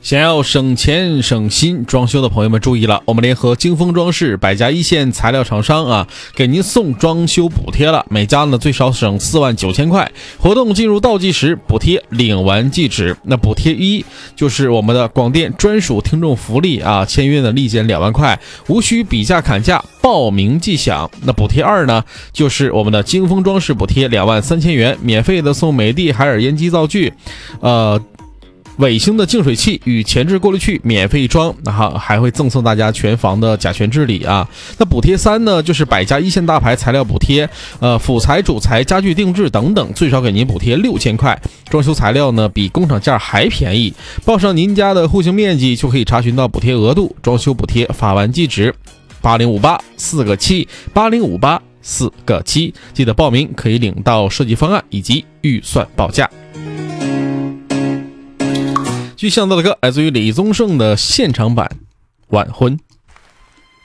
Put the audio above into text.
想要省钱省心装修的朋友们注意了，我们联合京风装饰、百家一线材料厂商啊，给您送装修补贴了，每家呢最少省49000块。活动进入倒计时，补贴领完即止。那补贴一就是我们的广电专属听众福利啊，签约呢立减2万块，无需比价砍价，报名即享。那补贴二呢，就是我们的京风装饰补贴23000元，免费的送美的海尔烟机灶具，伟星的净水器与前置过滤器免费装，还会赠送大家全房的甲醛治理啊。那补贴三呢，就是百家一线大牌材料补贴，辅材、主材、家具定制等等，最少给您补贴6000块。装修材料呢比工厂价还便宜，报上您家的户型面积就可以查询到补贴额度，装修补贴发完即止。8058 4个7 8058 4个7，记得报名可以领到设计方案以及预算报价。继续向到的歌来自于李宗盛的现场版《晚婚》。